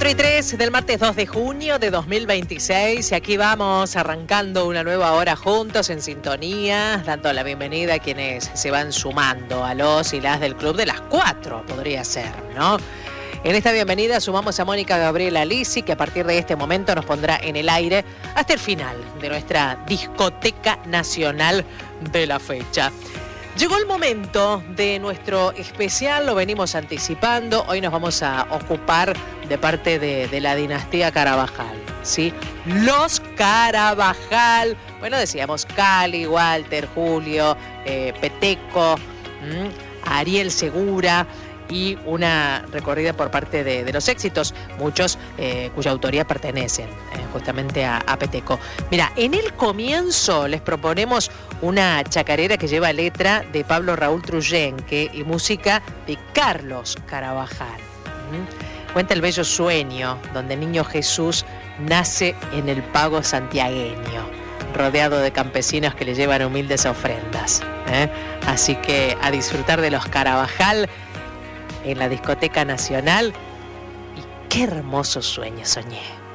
4:03 del martes 2 de junio de 2026 y aquí vamos arrancando una nueva hora juntos en sintonía, dando la bienvenida a quienes se van sumando, a los y las del Club de las 4, podría ser, ¿no? En esta bienvenida sumamos a Mónica Gabriela Lisi, que a partir de este momento nos pondrá en el aire hasta el final de nuestra discoteca nacional de la fecha. Llegó el momento de nuestro especial, lo venimos anticipando. Hoy nos vamos a ocupar de parte de la dinastía Carabajal, ¿sí? Los Carabajal. Bueno, decíamos Cali, Walter, Julio, Peteco, Ariel Segura y una recorrida por parte de los éxitos, muchos cuya autoría pertenecen justamente a Peteco. Mira, en el comienzo les proponemos una chacarera que lleva letra de Pablo Raúl Truyenque y música de Carlos Carabajal. Cuenta el bello sueño donde el niño Jesús nace en el pago santiagueño, rodeado de campesinos que le llevan humildes ofrendas. Así que a disfrutar de los Carabajal en la discoteca nacional. Y qué hermoso sueño soñé.